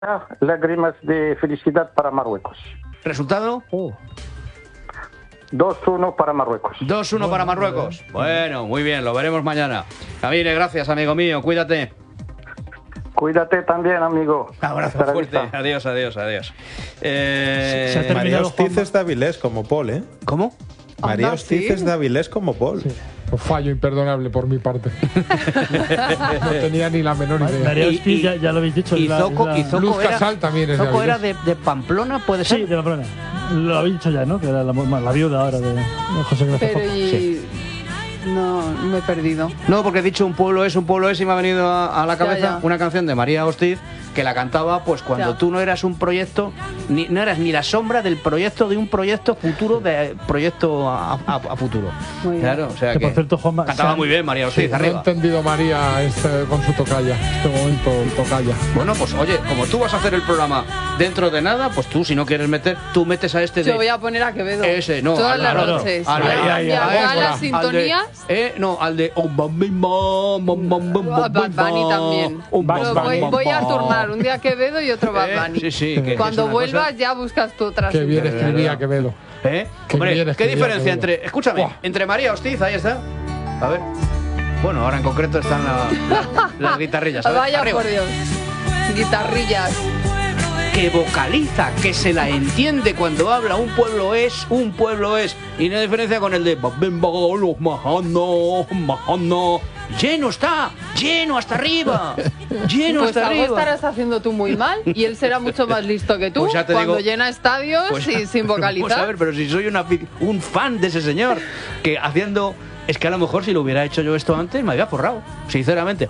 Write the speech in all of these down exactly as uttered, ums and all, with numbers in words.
lágrimas de felicidad para Marruecos. ¿Resultado? Oh. dos uno para Marruecos. dos uno para Marruecos. Bueno, muy bien, lo veremos mañana. Camille, gracias, amigo mío. Cuídate. Cuídate también, amigo. Abrazo Hasta la fuerte. vista. Adiós, adiós, adiós. Eh... Se ha terminado, María Hostiz Juanma. es de Avilés como Paul, ¿eh? ¿Cómo? María Anda, Hostiz sí. es de Avilés como Paul. Sí. Pues fallo imperdonable por mi parte. No tenía ni la menor idea. María Y- Hostiz, y- ya, ya lo habéis dicho. y es la- Zoco- es la- y Zoco Luz era- Casal también es de ¿Zoco era Avilés. de, de Pamplona, puede ser? Sí, de Pamplona. Lo habéis dicho ya, ¿no? Que era la, la viuda ahora de, de José Ignacio Pero Zoco. y... No, me he perdido. No, porque he dicho un pueblo es, un pueblo es y me ha venido a, a la cabeza Ya, ya. una canción de María Hostiz que la cantaba pues cuando Ya. tú no eras un proyecto, ni, no eras ni la sombra del proyecto de un proyecto futuro, de proyecto a, a- a futuro. Muy bien. Claro, o sea Que, que, por cierto, Juanma, cantaba se han- muy bien María Hostiz, No he arriba. entendido María este, con su tocaya. Este momento tocaya. Bueno, pues oye, como tú vas a hacer el programa dentro de nada, pues tú si no quieres meter, tú metes a este de... Yo voy a poner a Quevedo. Ese, no. Todas al- las al otro. noches. Al- Y ahí, a- ahí, y ahí, acá vamos, las al de- sintonías. Eh, no, al de... oh, bam, bim, bam, bam, bam, bam, a bam, Bad Bunny bam, también. oh, bam, Pero bam, voy, bam, voy a bam. turnar un día Quevedo y otro Bad Eh, Bunny. sí, sí, que- que Cuando es una vuelvas cosa- ya buscas tu otra Qué bien sintonía. escribía Quevedo. ¿Eh? Qué Hombre, bien ¿qué escribía diferencia Quevedo. entre... Escúchame, Buah. entre María Hostiz, ahí está. A ver. Bueno, ahora en concreto están la- la- las guitarrillas. A ver, Vaya arriba. por Dios. Guitarrillas. Que vocaliza, que se la entiende cuando habla. Un pueblo es, un pueblo es. Y no hay diferencia con el de... los majano, majano. Lleno está, lleno hasta arriba. Lleno Pues hasta algo arriba. estarás haciendo tú muy mal y él será mucho más listo que tú Pues ya te cuando digo- llena estadios Pues- y sin vocalizar. Pues a ver, pero si soy una afic- un fan de ese señor, que haciendo... Es que a lo mejor si lo hubiera hecho yo esto antes me había forrado, sinceramente.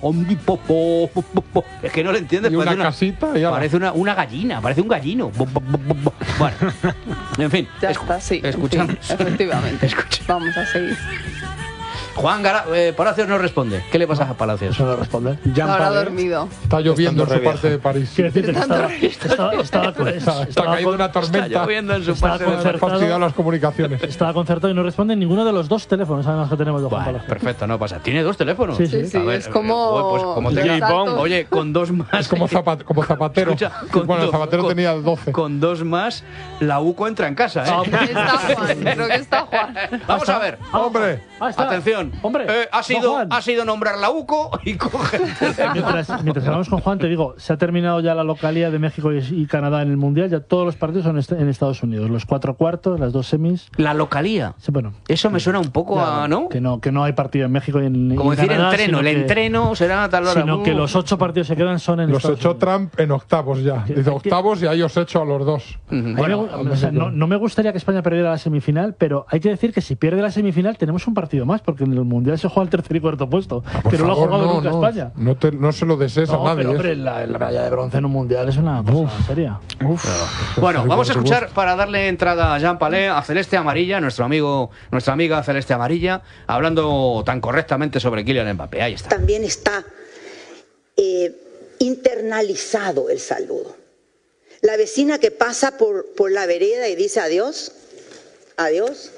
Es que no lo entiendes. Y una parece casita y ala. parece una, una gallina, parece un gallino. Bueno, en fin. Ya escu- está, sí. en Escuchamos. fin, efectivamente. Escucha. Vamos a seguir. Juan Gara- eh, Palacios no responde. ¿Qué le pasa a Palacios? Eso no responde. Habrá dormido. Está lloviendo en Estando su re parte viejo. de París. Quiero decirte que estaba, estaba, estaba, con- Está, está estaba caído con- una tormenta. Está lloviendo en su Estaba parte de- concertado. Fastidiado las comunicaciones. Estaba concertado y no responde en ninguno de los dos teléfonos además que tenemos de Juan Bueno, Palacio. perfecto, no pasa. ¿Tiene dos teléfonos? Sí, sí. Sí, sí, A ver, es como. eh, pues como los tenía- saltos. Oye, con dos más. Es como, zapat- como Zapatero. Escucha, con bueno, dos- Zapatero con- tenía doce. Con dos más, la UCO entra en casa, ¿eh? Ah, Está Juan, creo que está Juan. Vamos a ver. Ah, ¡Hombre! ah, está. Atención. Hombre, Eh, ha, no, sido, Juan. ha sido nombrar la UCO y coge el teléfono. Mientras, mientras hablamos con Juan, te digo, se ha terminado ya la localía de México y, y Canadá en el Mundial. Ya todos los partidos son est- en Estados Unidos. Los cuatro cuartos, las dos semis. La localía. Sí, bueno, Eso me suena un poco ya, a, ¿no? Que no, que no hay partido en México y en, Como y en decir Canadá, entreno. sino El que- entreno será a tal hora. Sino que Uh. los ocho partidos que quedan son en Los Estados echó Unidos. Trump en octavos ya. Que- Dice que- octavos y ahí os echo a los dos. Ujú. A mí me Bueno, gu- o sea, no, no me gustaría que España perdiera la semifinal, pero hay que decir que si pierde la semifinal tenemos un partido más, porque en el Mundial se juega el tercer y cuarto puesto, Por que no lo ha favor, jugado no, nunca no, España. No, te- no se lo desees No, a nadie. pero hombre, eso. la, la medalla de bronce en un Mundial es una cosa Uf. seria. Uf. Bueno, Ay, vamos a por escuchar supuesto. para darle entrada a Jean Palais, a Celeste Amarilla, nuestro amigo, nuestra amiga Celeste Amarilla, hablando tan correctamente sobre Kylian Mbappé. Ahí está. También está eh, internalizado el saludo. La vecina que pasa por, por la vereda y dice adiós, adiós.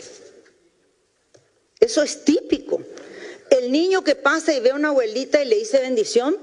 Eso es típico. El niño que pasa y ve a una abuelita y le dice bendición.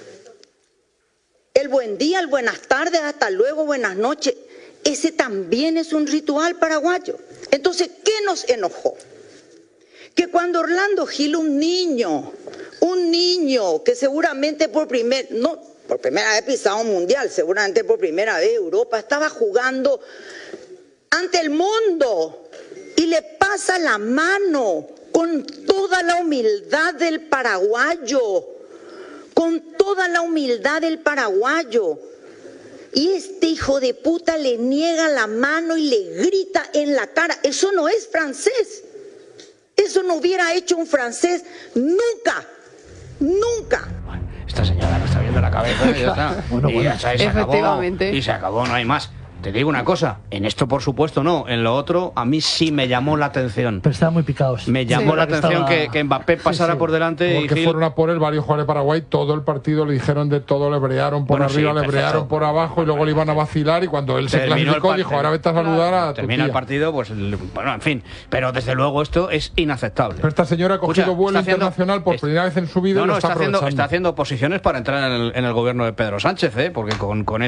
El buen día, el buenas tardes, hasta luego, buenas noches. Ese también es un ritual paraguayo. Entonces, ¿qué nos enojó? Que cuando Orlando Gil, un niño, un niño que seguramente por primer, no, por primera vez pisado un mundial, seguramente por primera vez Europa, estaba jugando ante el mundo y le pasa la mano con toda la humildad del paraguayo, con toda la humildad del paraguayo. Y este hijo de puta le niega la mano y le grita en la cara. Eso no es francés. Eso no hubiera hecho un francés nunca, nunca. Esta señora no está viendo la cabeza y ya está. Bueno, y bueno. ya está, y se acabó. Efectivamente. Y se acabó, no hay más. te digo una cosa, en esto por supuesto no, en lo otro a mí sí me llamó la atención. Pero estaban muy picados. Me llamó Sí. la atención Estaba- que, que Mbappé pasara Sí, sí. por delante y Porque Gil- fueron a por él varios jugadores de Paraguay, todo el partido le dijeron de todo, le brearon por Bueno, arriba, sí, le perfecto. brearon por abajo y luego le iban a vacilar y cuando él se terminó el clasificó par- dijo, ahora vete a saludar a tu termina el tía. partido, pues el- bueno, en fin, pero desde luego esto es inaceptable. Pero esta señora ha cogido Escucha, vuelo está haciendo- internacional por es- primera vez en su vida No, y no, lo está, está haciendo, aprovechando. está haciendo posiciones para entrar en el, en el gobierno de Pedro Sánchez, ¿eh? Porque con, con